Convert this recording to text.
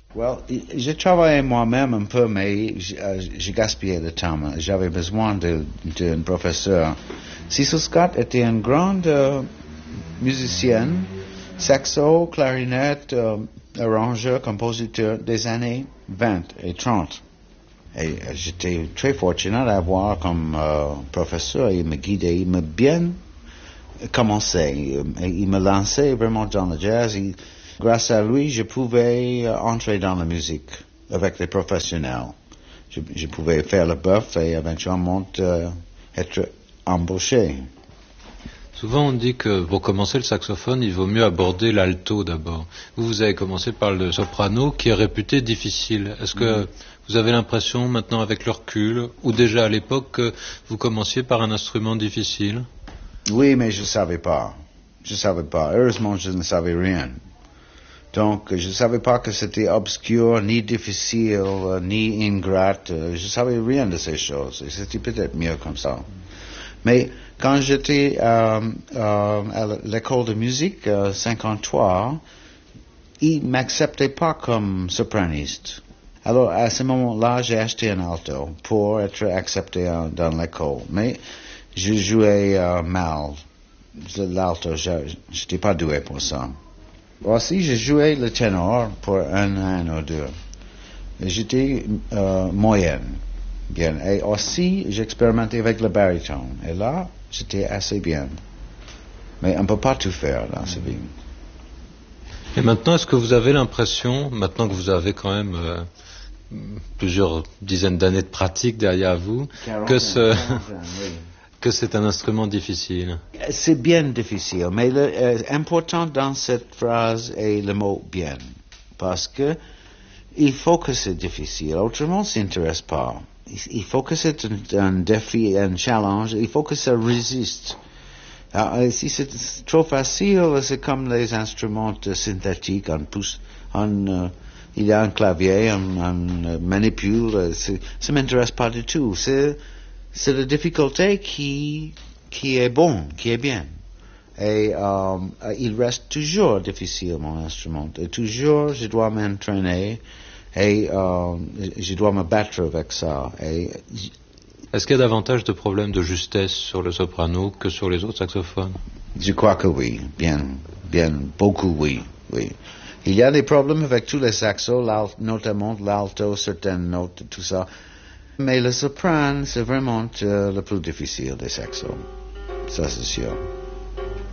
Well, j'ai travaillé moi-même un peu, mais j'ai gaspillé le temps. J'avais besoin d'un professeur. Cecil Scott était une grande musicienne, saxo, clarinette, arrangeur, compositeur des années 20 et 30. Et j'étais très fortunate d'avoir comme professeur. Il me guidait, il m'a bien commencé. Il me lançait vraiment dans le jazz. Grâce à lui, je pouvais entrer dans la musique avec les professionnels. Je pouvais faire le bœuf et éventuellement être embauché. Souvent on dit que pour commencer le saxophone, il vaut mieux aborder l'alto d'abord. Vous avez commencé par le soprano qui est réputé difficile. Est-ce que vous avez l'impression maintenant avec le recul, ou déjà à l'époque, que vous commenciez par un instrument difficile? Oui, mais je ne savais pas. Heureusement, je ne savais rien. Donc, je ne savais pas que c'était obscur, ni difficile, ni ingrate. Je ne savais rien de ces choses. Et c'était peut-être mieux comme ça. Mais quand j'étais à l'école de musique, 53, ils ne m'acceptaient pas comme sopraniste. Alors, à ce moment-là, j'ai acheté un alto pour être accepté dans l'école. Mais je jouais mal. L'alto, je n'étais pas doué pour ça. Aussi, j'ai joué le ténor pour un an ou deux. J'étais moyenne, bien. Et aussi, j'expérimentais avec le baryton. Et là, j'étais assez bien. Mais on ne peut pas tout faire dans ce vie. Et maintenant, est-ce que vous avez l'impression, maintenant que vous avez quand même plusieurs dizaines d'années de pratique derrière vous, que c'est un instrument difficile? C'est bien difficile, mais l'important dans cette phrase est le mot bien. Parce que il faut que c'est difficile, autrement, ça n'intéresse pas. Il faut que c'est un défi, un challenge, il faut que ça résiste. Alors, si c'est trop facile, c'est comme les instruments synthétiques, il y a un clavier, on manipule, ça ne m'intéresse pas du tout. C'est la difficulté qui est bon, qui est bien. Et il reste toujours difficile, mon instrument. Et toujours, je dois m'entraîner et je dois me battre avec ça. Est-ce qu'il y a davantage de problèmes de justesse sur le soprano que sur les autres saxophones? Je crois que oui, bien, beaucoup oui. Il y a des problèmes avec tous les saxos, notamment l'alto, certaines notes, tout ça. Mais le soprano, c'est vraiment le plus difficile des saxos. Ça, c'est sûr.